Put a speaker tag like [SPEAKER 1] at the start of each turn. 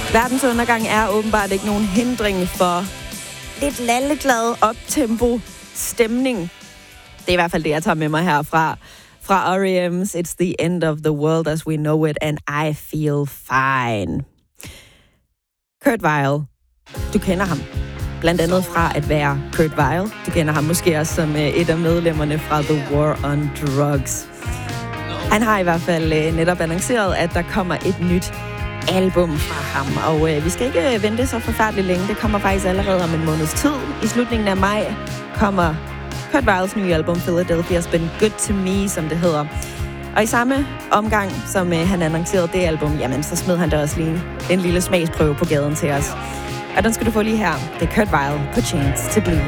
[SPEAKER 1] Verdens undergang er åbenbart ikke nogen hindring for lidt lalleglad optempo stemning. Det er i hvert fald det, jeg tager med mig herfra. Fra R.E.M's It's the End of the World as We Know It, and I Feel Fine. Kurt Weill, du kender ham. Blandt andet fra at være Kurt Weill. Du kender ham måske også som et af medlemmerne fra The War on Drugs. Han har i hvert fald netop annonceret, at der kommer et nyt album fra ham. Og vi skal ikke vente så forfærdeligt længe. Det kommer faktisk allerede om en måneds tid. I slutningen af maj kommer Kurt Weills nye album, Philadelphia's Been Good to Me, som det hedder. Og i samme omgang, som han annoncerede det album, jamen så smed han da også lige en lille smagsprøve på gaden til os. Og den skal du få lige her. Det er Kurt Weill på Chance to Bleed.